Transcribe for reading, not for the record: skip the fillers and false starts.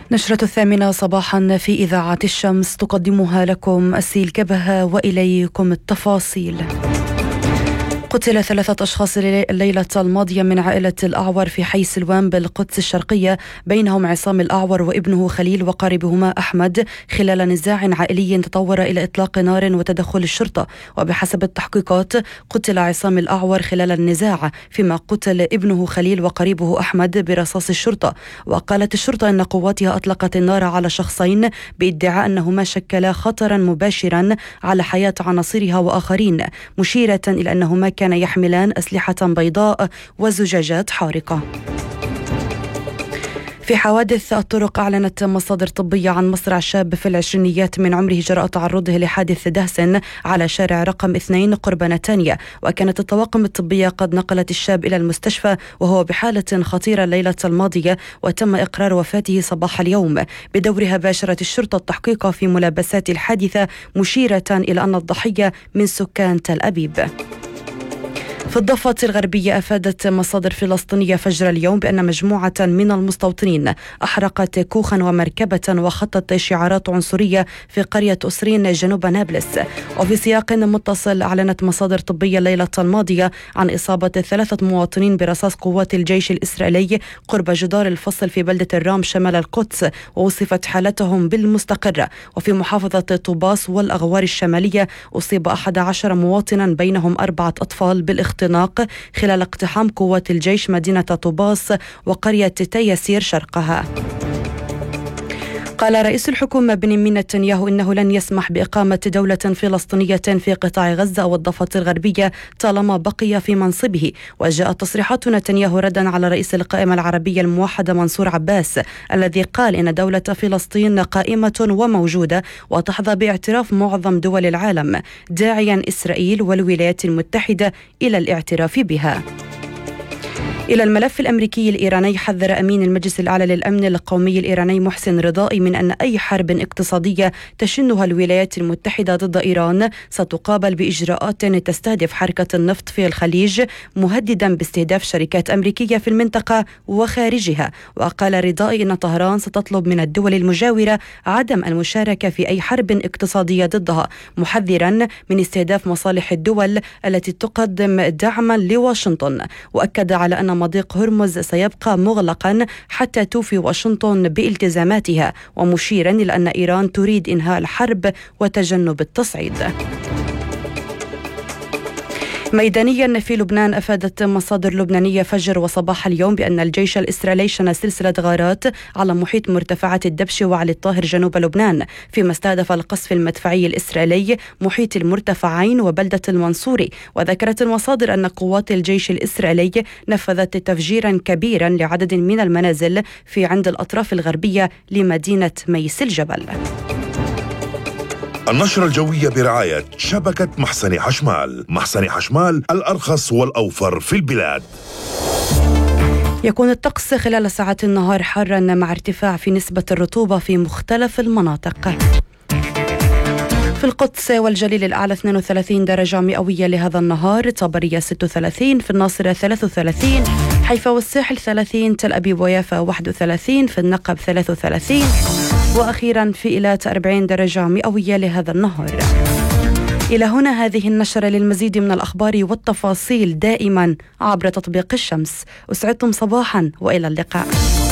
نشرة 8 صباحا في إذاعة الشمس تقدمها لكم أسيل كبهة وإليكم التفاصيل. قتل 3 أشخاص الليلة الماضية من عائلة الأعور في حي سلوان بالقدس الشرقية، بينهم عصام الأعور وابنه خليل وقاربهما أحمد، خلال نزاع عائلي تطور إلى إطلاق نار وتدخل الشرطة. وبحسب التحقيقات قتل عصام الأعور خلال النزاع، فيما قتل ابنه خليل وقريبه أحمد برصاص الشرطة. وقالت الشرطة أن قواتها أطلقت النار على شخصين بادعاء أنهما شكلا خطرا مباشرا على حياة عناصرها وآخرين، مشيرة إلى أنهما كان يحملان أسلحة بيضاء وزجاجات حارقة. في حوادث الطرق، أعلنت مصادر طبية عن مصرع شاب في العشرينيات من عمره جراء تعرضه لحادث دهس على شارع رقم 2 قرب نتانيا، وكانت الطواقم الطبية قد نقلت الشاب إلى المستشفى وهو بحالة خطيرة الليلة الماضية، وتم إقرار وفاته صباح اليوم. بدورها باشرت الشرطة التحقيق في ملابسات الحادثة، مشيرة إلى أن الضحية من سكان تل أبيب. في الضفة الغربية، أفادت مصادر فلسطينية فجر اليوم بأن مجموعة من المستوطنين أحرقت كوخا ومركبة وخطت شعارات عنصرية في قرية أسرين جنوب نابلس. وفي سياق متصل، أعلنت مصادر طبية الليلة الماضية عن إصابة 3 مواطنين برصاص قوات الجيش الإسرائيلي قرب جدار الفصل في بلدة الرام شمال القدس، ووصفت حالتهم بالمستقرة. وفي محافظة طوباس والأغوار الشمالية أصيب 11 مواطنا بينهم 4 أطفال بالاختناق خلال اقتحام قوات الجيش مدينة طوباس وقرية تيسير شرقها. قال رئيس الحكومة بنيامين نتنياهو إنه لن يسمح بإقامة دولة فلسطينية في قطاع غزة والضفة الغربية طالما بقي في منصبه. وجاءت تصريحات نتنياهو ردا على رئيس القائمة العربية الموحدة منصور عباس، الذي قال إن دولة فلسطين قائمة وموجودة وتحظى باعتراف معظم دول العالم، داعيا إسرائيل والولايات المتحدة إلى الاعتراف بها. إلى الملف الأمريكي الإيراني، حذر أمين المجلس الأعلى للأمن القومي الإيراني محسن رضائي من أن أي حرب اقتصادية تشنها الولايات المتحدة ضد إيران ستقابل بإجراءات تستهدف حركة النفط في الخليج، مهددا باستهداف شركات أمريكية في المنطقة وخارجها. وقال رضائي إن طهران ستطلب من الدول المجاورة عدم المشاركة في أي حرب اقتصادية ضدها، محذرا من استهداف مصالح الدول التي تقدم دعما لواشنطن. وأكد على أن مضيق هرمز سيبقى مغلقا حتى توفي واشنطن بالتزاماتها، ومشيرا إلى أن إيران تريد إنهاء الحرب وتجنب التصعيد. ميدانيا في لبنان، أفادت مصادر لبنانية فجر وصباح اليوم بأن الجيش الإسرائيلي شن سلسلة غارات على محيط مرتفعات الدبش وعلي الطاهر جنوب لبنان، فيما استهدف القصف المدفعي الإسرائيلي محيط المرتفعين وبلدة المنصوري. وذكرت المصادر أن قوات الجيش الإسرائيلي نفذت تفجيرا كبيرا لعدد من المنازل في عند الأطراف الغربية لمدينة ميس الجبل. النشرة الجوية برعاية شبكة محسن حشمال. محسن حشمال، الأرخص والأوفر في البلاد. يكون الطقس خلال ساعات النهار حارا مع ارتفاع في نسبة الرطوبة في مختلف المناطق. في القدس والجليل الأعلى 32 درجة مئوية لهذا النهار، طبرية 36، في الناصرة 33، حيفا والساحل 30، تل أبيب ويافا 31، في النقب 33، وأخيرا في إيلات 40 درجة مئوية لهذا النهار. إلى هنا هذه النشرة. للمزيد من الأخبار والتفاصيل دائما عبر تطبيق الشمس. أسعدتم صباحا وإلى اللقاء.